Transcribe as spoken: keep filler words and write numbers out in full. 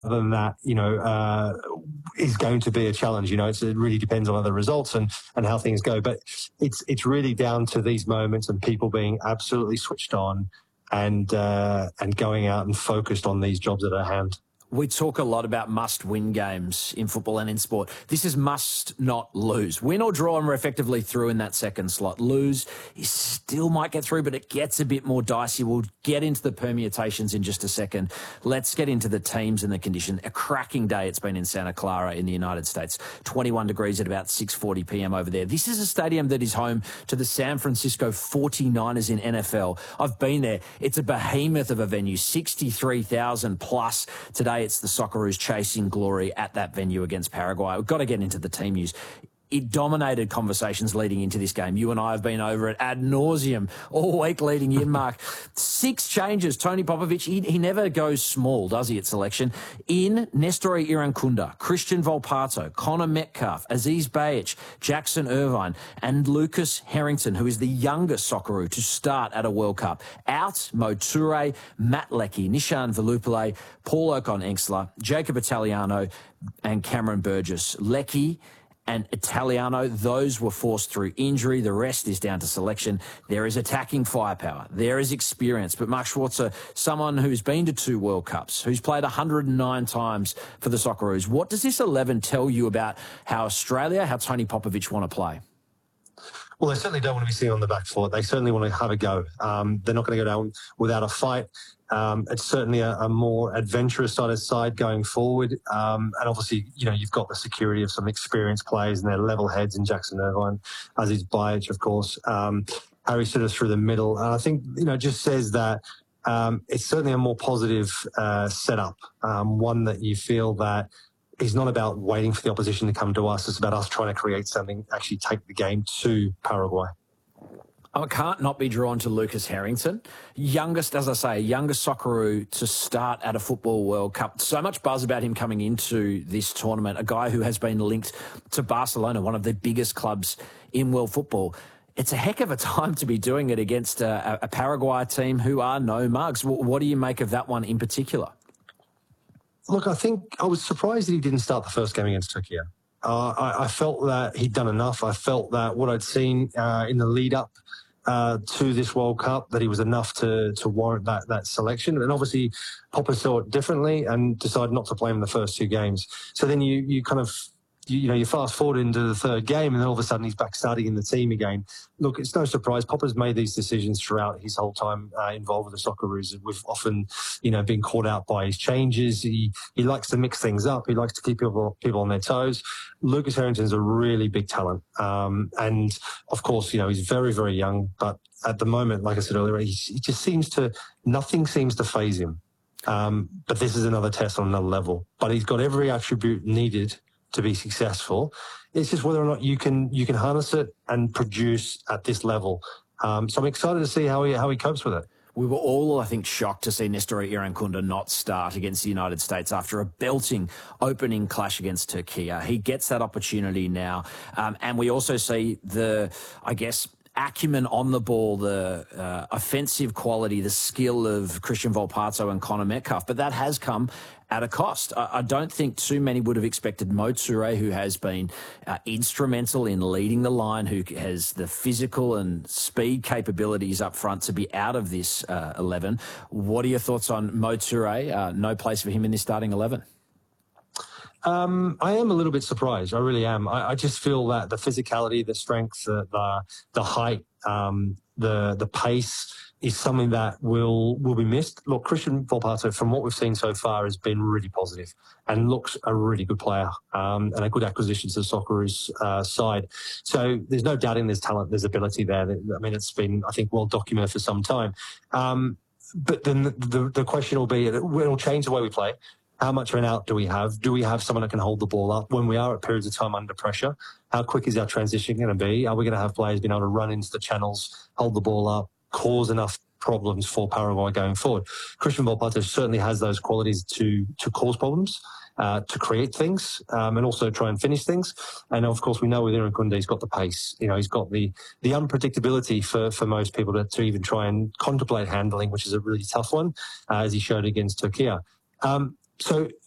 other than that, you know, uh, is going to be a challenge. You know, it's, it really depends on other results and, and how things go. But it's it's really down to these moments and people being absolutely switched on and uh, and going out and focused on these jobs at hand. We talk a lot about must-win games in football and in sport. This is must not lose. Win or draw, and we're effectively through in that second slot. Lose, you still might get through, but it gets a bit more dicey. We'll get into the permutations in just a second. Let's get into the teams and the condition. A cracking day it's been in Santa Clara in the United States. twenty-one degrees at about six forty p m over there. This is a stadium that is home to the San Francisco forty-niners in N F L. I've been there. It's a behemoth of a venue, sixty-three thousand plus today. It's the Socceroos chasing glory at that venue against Paraguay. We've got to get into the team news. It dominated conversations leading into this game. You and I have been over it ad nauseum all week leading in, Mark. Six changes. Tony Popovic, he, he never goes small, does he, at selection? In, Nestori Irankunda, Christian Volpato, Connor Metcalf, Aziz Behich, Jackson Irvine, and Lucas Harrington, who is the youngest Socceroo to start at a World Cup. Out, Mo Toure, Matt Leckie, Nishan Velupile, Paul Ocon-Engstler, Jacob Italiano, and Cameron Burgess. Leckie and Italiano, those were forced through injury. The rest is down to selection. There is attacking firepower. There is experience. But Mark Schwarzer, someone who's been to two World Cups, who's played one hundred nine times for the Socceroos, what does this eleven tell you about how Australia, how Tony Popovic want to play? Well, they certainly don't want to be seen on the back foot. They certainly want to have a go. Um, they're not going to go down without a fight. Um, it's certainly a, a more adventurous side of side going forward. Um, and obviously, you know, you've got the security of some experienced players and their level heads in Jackson Irvine, Aziz Behich, of course. Um, Harry Sitter through the middle. And I think, you know, it just says that um, it's certainly a more positive uh, setup, um, one that you feel that is not about waiting for the opposition to come to us. It's about us trying to create something, actually take the game to Paraguay. I can't not be drawn to Lucas Harrington. Youngest, as I say, youngest Socceroo to start at a Football World Cup. So much buzz about him coming into this tournament. A guy who has been linked to Barcelona, one of the biggest clubs in world football. It's a heck of a time to be doing it against a, a Paraguay team who are no mugs. What do you make of that one in particular? Look, I think I was surprised that he didn't start the first game against Turkey. Uh, I, I felt that he'd done enough. I felt that what I'd seen uh, in the lead up uh, to this World Cup, that he was enough to to warrant that that selection. And obviously, Popper saw it differently and decided not to play him in the first two games. So then you you kind of you, you know you fast forward into the third game, and then all of a sudden he's back starting in the team again. Look, it's no surprise. Popper's made these decisions throughout his whole time uh, involved with the Socceroos. We've often, you know, been caught out by his changes. He he likes to mix things up. He likes to keep people people on their toes. Lucas Harrington's a really big talent, um, and of course, you know, he's very very young. But at the moment, like I said earlier, he, he just seems to nothing seems to faze him. Um, but this is another test on another level. But he's got every attribute needed to be successful. It's just whether or not you can you can harness it and produce at this level. Um, so I'm excited to see how he how he copes with it. We were all, I think, shocked to see Nestori Irankunda not start against the United States after a belting opening clash against Turkey. He gets that opportunity now. Um, and we also see the, I guess, acumen on the ball, the uh, offensive quality, the skill of Christian Volpato and Connor Metcalf. But that has come at a cost. I, I don't think too many would have expected Mo Toure, who has been uh, instrumental in leading the line, who has the physical and speed capabilities up front, to be out of this uh, eleven. What are your thoughts on Mo Toure? Uh, no place for him in this starting eleven. Um, I am a little bit surprised. I really am. I, I just feel that the physicality, the strength, the the, the height, um, the the pace is something that will will be missed. Look, Christian Volpato, from what we've seen so far, has been really positive and looks a really good player um, and a good acquisition to the Socceroos uh, side. So there's no doubting there's talent, there's ability there. I mean, it's been, I think, well documented for some time. Um, but then the, the, the question will be, it'll change the way we play. How much of an out do we have? Do we have someone that can hold the ball up when we are at periods of time under pressure? How quick is our transition going to be? Are we going to have players being able to run into the channels, hold the ball up, cause enough problems for Paraguay going forward? Christian Volpato certainly has those qualities to to cause problems, uh, to create things, um, and also try and finish things. And of course, we know with Irankunda, he's got the pace. You know, he's got the the unpredictability for for most people to, to even try and contemplate handling, which is a really tough one, uh, as he showed against Turkey. Um, So